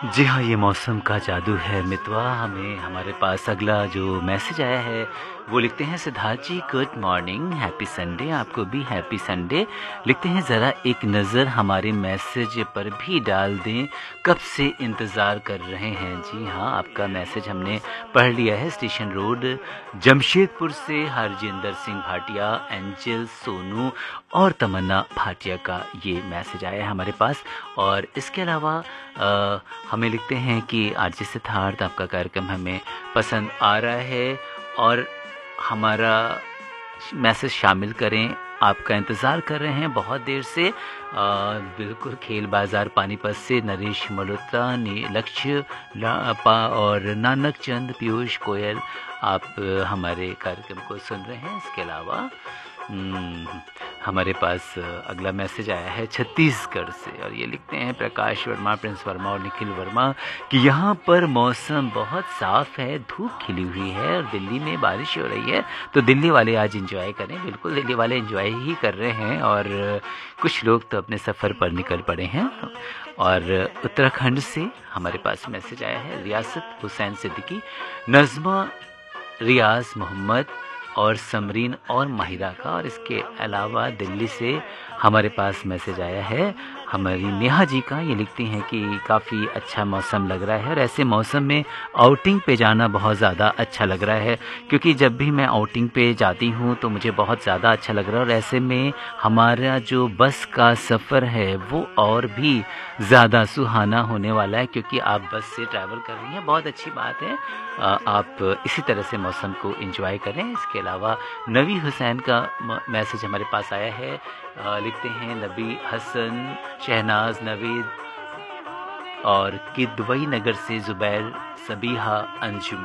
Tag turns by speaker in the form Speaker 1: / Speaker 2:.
Speaker 1: जी हाँ, ये मौसम का जादू है मितवा। हमें हमारे पास अगला जो मैसेज आया है वो लिखते हैं सिद्धार्थ जी, गुड मॉर्निंग, हैप्पी संडे, आपको भी हैप्पी संडे। लिखते हैं ज़रा एक नज़र हमारे मैसेज पर भी डाल दें, कब से इंतज़ार कर रहे हैं। जी हाँ, आपका मैसेज हमने पढ़ लिया है। स्टेशन रोड जमशेदपुर से हरजिंदर सिंह भाटिया, एंजल सोनू और तमन्ना भाटिया का ये मैसेज आया है हमारे पास। और इसके अलावा हमें लिखते हैं कि आरजे सिद्धार्थ, आपका कार्यक्रम हमें पसंद आ रहा है और हमारा मैसेज शामिल करें, आपका इंतज़ार कर रहे हैं बहुत देर से। बिल्कुल खेल बाज़ार पानीपत से नरेश मल्होत्रा, लक्ष्य और नानक चंद, पीयूष गोयल, आप हमारे कार्यक्रम को सुन रहे हैं। इसके अलावा हमारे पास अगला मैसेज आया है छत्तीसगढ़ से और ये लिखते हैं प्रकाश वर्मा, प्रिंस वर्मा और निखिल वर्मा कि यहाँ पर मौसम बहुत साफ़ है, धूप खिली हुई है और दिल्ली में बारिश हो रही है। तो दिल्ली वाले आज एंजॉय करें। बिल्कुल दिल्ली वाले एंजॉय ही कर रहे हैं और कुछ लोग तो अपने सफ़र पर निकल पड़े हैं। और उत्तराखंड से हमारे पास मैसेज आया है रियासत हुसैन सिद्दीकी, नज़मा, रियाज मोहम्मद और समरीन और माहिरा का। और इसके अलावा दिल्ली से हमारे पास मैसेज आया है हमारी नेहा जी का। ये लिखती हैं कि काफ़ी अच्छा मौसम लग रहा है और ऐसे मौसम में आउटिंग पे जाना बहुत ज़्यादा अच्छा लग रहा है, क्योंकि जब भी मैं आउटिंग पे जाती हूँ तो मुझे बहुत ज़्यादा अच्छा लग रहा है। और ऐसे में हमारा जो बस का सफ़र है वो और भी ज़्यादा सुहाना होने वाला है, क्योंकि आप बस से ट्रैवल कर रही हैं। बहुत अच्छी बात है, आप इसी तरह से मौसम को एंजॉय करें। इसके अलावा नबी हुसैन का मैसेज हमारे पास आया है। लिखते हैं नबी हसन, शहनाज, नवीद और कि दुबई नगर से ज़ुबैर, सबीहा, अंजुमन।